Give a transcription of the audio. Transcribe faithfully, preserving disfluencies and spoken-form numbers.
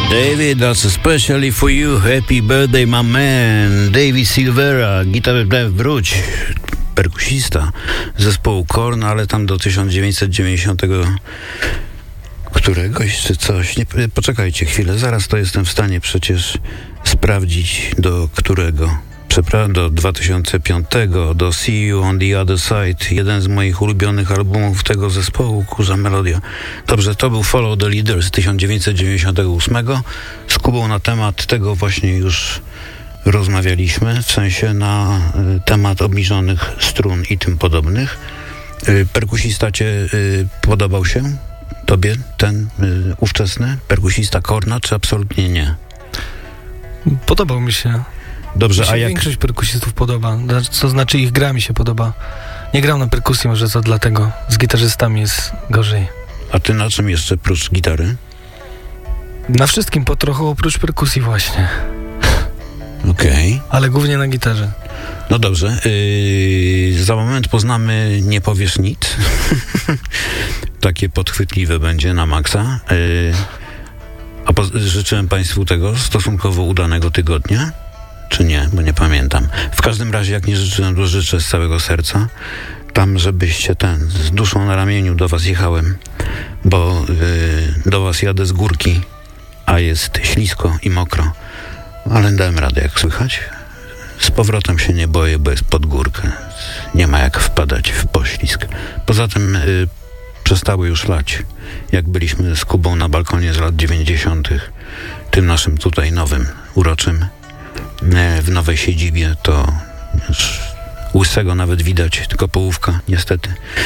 David, that's especially for you. Happy birthday, my man. David Silvera, gitar wróć. Perkusista zespołu Korn, ale tam do tysiąc dziewięćset dziewięćdziesiątego któregoś czy coś. Nie, poczekajcie chwilę, zaraz to jestem w stanie przecież sprawdzić do którego. Przepraszam, do dwa tysiące piątego, do See You on the Other Side, jeden z moich ulubionych albumów tego zespołu, kurza melodia. Dobrze, to był Follow the Leader z tysiąc dziewięćset dziewięćdziesiątego ósmego. Z Kubą na temat tego właśnie już rozmawialiśmy, w sensie na y, temat obniżonych strun i tym podobnych. Y, perkusista cię y, podobał się? Tobie ten y, ówczesny perkusista Korna, czy absolutnie nie? Podobał mi się. Dobrze, mi się a jak... większość perkusistów podoba, co znaczy ich gra mi się podoba. Nie grał na perkusji, może to dlatego. Z gitarzystami jest gorzej. A ty na czym jeszcze prócz gitary? Na wszystkim po trochu, oprócz perkusji właśnie. Okej. Okay. Ale głównie na gitarze. No dobrze. Yy, za moment poznamy Nie powiesz nic. Takie podchwytliwe będzie na maksa. Yy, a po, życzyłem Państwu tego stosunkowo udanego tygodnia? Czy nie? Bo nie pamiętam. W każdym razie, jak nie życzyłem, to życzę z całego serca. Tam, żebyście ten, z duszą na ramieniu do was jechałem, bo yy, do was jadę z górki, a jest ślisko i mokro. Ale dałem radę, jak słychać. Z powrotem się nie boję, bo jest pod górkę. Nie ma jak wpadać w poślizg. Poza tym yy, przestały już lać. Jak byliśmy z Kubą na balkonie z lat dziewięćdziesiątych, tym naszym tutaj nowym, uroczym, w nowej siedzibie, to już łysego nawet widać, tylko połówka, niestety.